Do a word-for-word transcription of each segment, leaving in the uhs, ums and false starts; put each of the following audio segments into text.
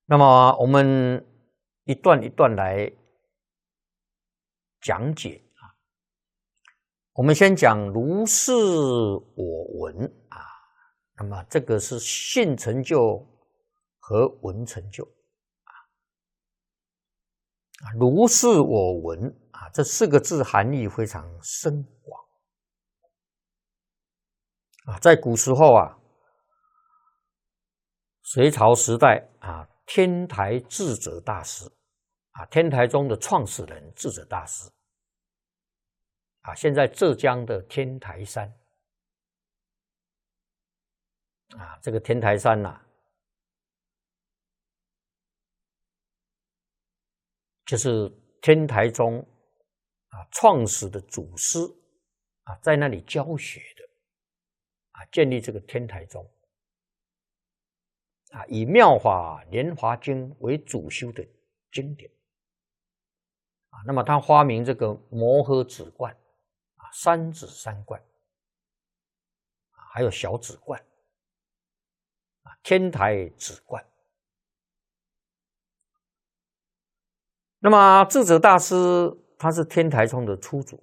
那么我们一段一段来讲解啊。我们先讲如是我闻啊，那么这个是信成就和闻成就啊。如是我闻啊，这四个字含义非常深广啊。在古时候啊，隋朝时代啊，天台智者大师啊，天台宗的创始人智者大师啊，现在浙江的天台山啊，这个天台山呐、啊，就是天台宗啊创始的祖师啊，在那里教学的啊，建立这个天台宗啊，以《妙法莲华经》为主修的经典啊。那么他发明这个摩诃止观啊，三止三观啊，还有小止观啊，天台止观。那么智者大师他是天台宗的初祖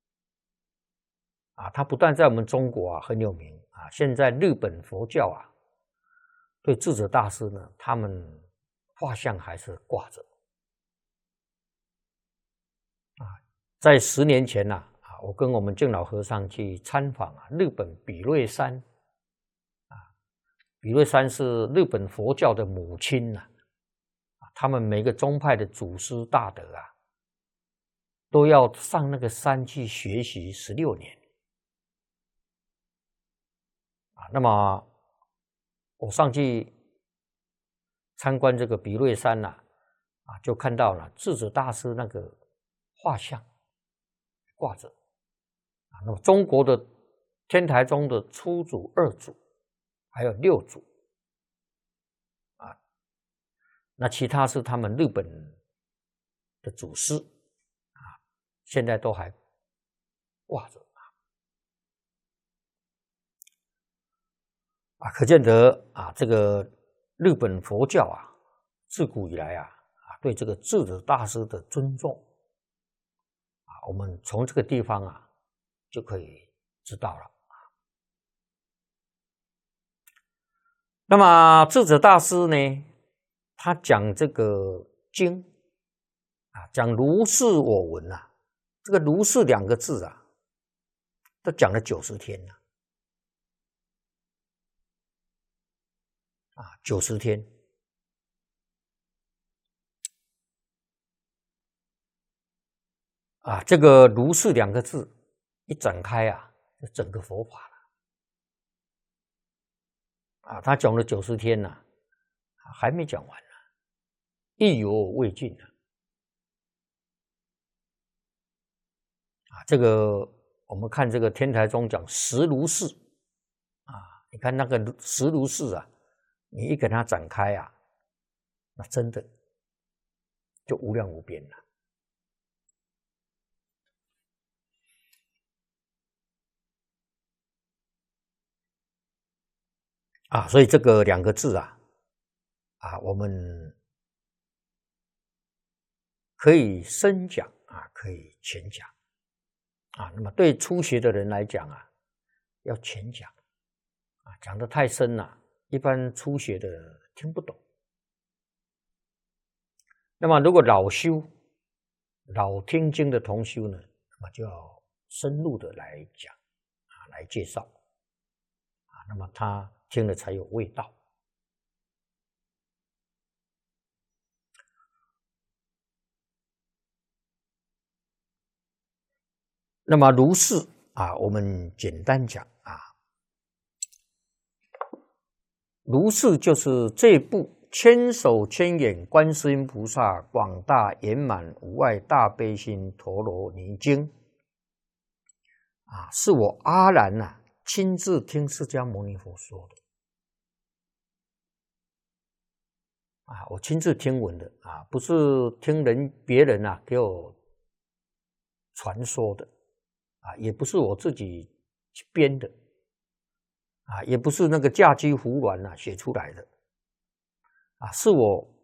啊，他不但在我们中国啊很有名啊，现在日本佛教啊对智者大师呢，他们画像还是挂着啊。在十年前呐 啊, 啊，我跟我们净老和尚去参访啊，日本比叡山啊，比叡山是日本佛教的母亲呐、啊，他们每个宗派的祖师大德啊，都要上那个山去学习十六年啊。那么我上去参观这个比叡山呐、啊，啊，就看到了智者大师那个画像挂着啊。那么中国的天台宗的初祖、二祖，还有六祖啊，那其他是他们日本的祖师啊，现在都还挂着啊，可见得啊，这个日本佛教啊，自古以来啊，啊对这个智者大师的尊重啊，我们从这个地方啊就可以知道了。那么智者大师呢，他讲这个经啊，讲如是我闻啊，这个如是两个字啊，都讲了九十天了。啊，九十天啊，这个如是两个字一展开啊，就整个佛法了啊。他讲了九十天呢、啊，还没讲完呢，意犹未尽呢。啊，这个我们看这个天台宗讲实如是啊，你看那个实如是啊。你一给它展开啊，那真的就无量无边了啊！所以这个两个字啊，啊，我们可以深讲啊，可以浅讲啊。那么对初学的人来讲啊，要浅讲啊，讲得太深了、啊。一般初学的听不懂，那么如果老修、老听经的同修呢，那么就要深入的来讲啊，来介绍啊，那么他听了才有味道。那么如是啊，我们简单讲啊。如是就是这部千手千眼观世音菩萨广大圆满无碍大悲心陀罗尼经啊，是我阿难啊亲自听释迦牟尼佛说的啊，我亲自听闻的啊，不是听人别人啊给我传说的啊，也不是我自己编的。啊，也不是那个驾机胡鸾啊写出来的，啊，是我